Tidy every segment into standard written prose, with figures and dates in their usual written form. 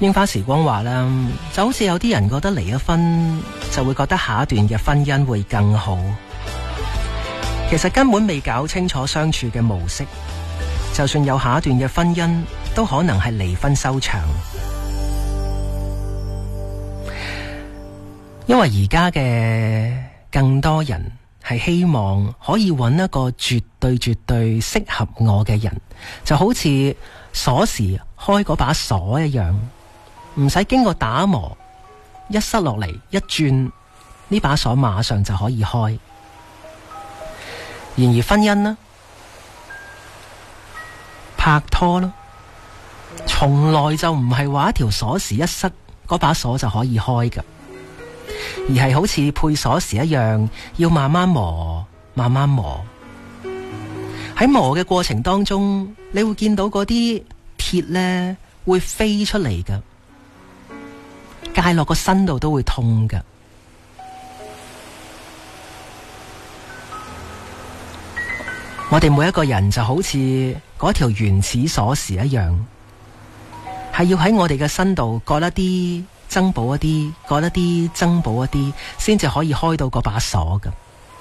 櫻花時光話啦，就好似有啲人覺得離咗婚就會覺得下一段嘅婚姻會更好，其實根本未搞清楚相處嘅模式，就算有下一段嘅婚姻都可能係離婚收場。因為而家嘅更多人係希望可以揾一個絕對適合我嘅人，就好似鎖匙開嗰把鎖一樣，唔使經過打磨，一塞落嚟一轉，呢把鎖馬上就可以開。然而婚姻呢，拍拖啦，從來就唔係話一條鎖匙一塞，嗰把鎖就可以開㗎，而係好似配鎖匙一樣，要慢慢磨，慢慢磨。喺磨嘅過程當中，你會見到嗰啲鐵呢會飛出嚟㗎，介落個身度都會痛㗎。我哋每一個人就好似嗰條原始鎖匙一樣，係要喺我哋嘅身度割一啲，增補一啲，割一啲，增補一啲，先至可以開到嗰把鎖㗎。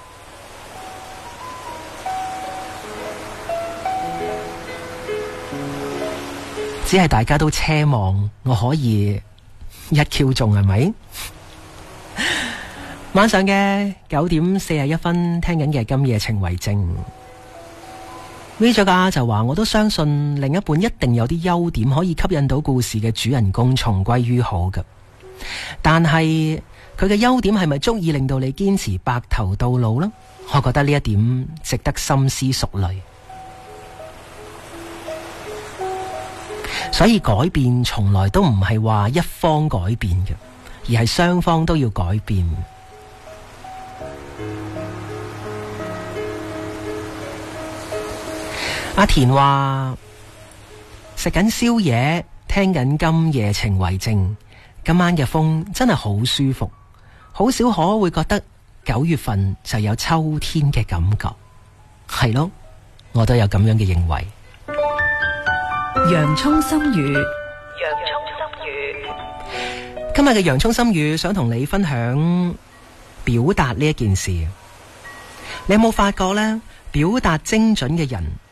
只係大家都奢望我可以一 Q 中，係咪？晚上嘅9:41，聽緊嘅今夜情為證。V 作家就話，我都相信另一半一定有啲優點可以吸引到故事嘅主人公重歸於好㗎，但係佢嘅優點係咪足以令到你堅持白頭到老呢？我覺得呢一點值得深思熟慮。所以改變從來都唔係話一方改變嘅，而係雙方都要改變。阿田話食緊宵夜，聽緊今夜情為證，今晚嘅風真係好舒服，好少可會覺得9月份就有秋天嘅感覺。係咯，我都有咁樣嘅認為。 洋蔥心語， 今日嘅洋蔥心語想同你分享表達呢一件事。你有冇發覺呢？表達精準嘅人